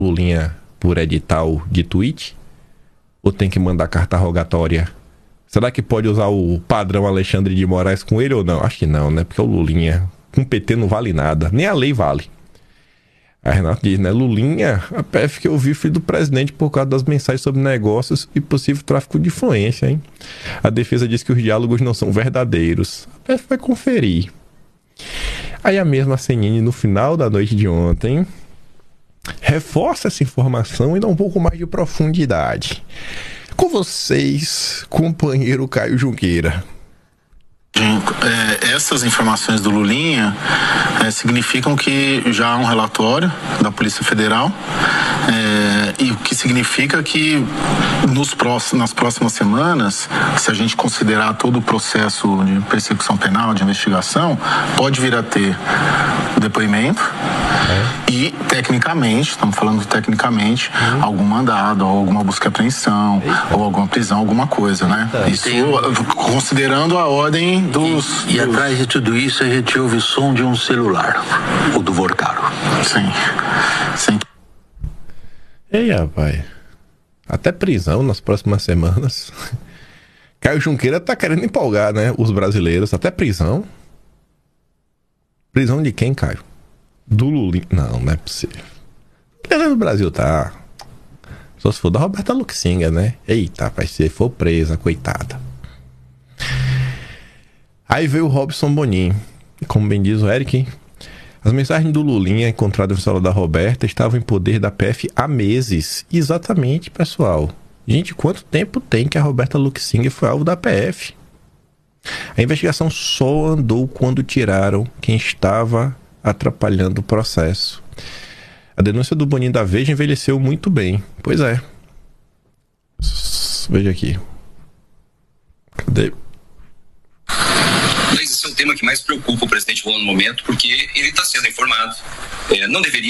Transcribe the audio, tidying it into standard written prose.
Lulinha por edital de tweet? Ou tem que mandar carta rogatória? Será que pode usar o padrão Alexandre de Moraes com ele ou não? Acho que não, né? Porque o Lulinha com PT não vale nada. Nem a lei vale. A Renata diz, né? Lulinha, a PF que eu vi filho do presidente por causa das mensagens sobre negócios e possível tráfico de influência, hein? A defesa diz que os diálogos não são verdadeiros. A PF vai conferir. Aí a mesma CNN, no final da noite de ontem, reforça essa informação e dá um pouco mais de profundidade. Com vocês, companheiro Caio Junqueira. Essas informações do Lulinha significam que já há um relatório da Polícia Federal, e o que significa que nas próximas semanas, se a gente considerar todo o processo de persecução penal, de investigação, pode vir a ter depoimento e, tecnicamente, estamos falando tecnicamente, algum mandado, ou alguma busca e apreensão, ou alguma prisão, alguma coisa, né? Isso considerando a ordem dos... E atrás de tudo isso a gente ouve o som de um celular, o do Vorcaro. Sim. Ei, rapaz. Até prisão nas próximas semanas. Caio Junqueira tá querendo empolgar, né? Os brasileiros. Até prisão. Prisão de quem, Caio? Do Lulinha. Não é possível. O Brasil tá... Só se for da Roberta Luxinga, né? Eita, vai se for presa, coitada. Aí veio o Robson Bonin. Como bem diz o Eric, as mensagens do Lulinha encontradas no celular da Roberta estavam em poder da PF há meses. Exatamente, pessoal. Gente, quanto tempo tem que a Roberta Luxinga foi alvo da PF? A investigação só andou quando tiraram quem estava atrapalhando o processo. A denúncia do Boninho da Veja envelheceu muito bem. Pois é. Veja aqui. Cadê? Mas esse é o tema que mais preocupa o presidente Lula no momento, porque ele está sendo informado. Não deveria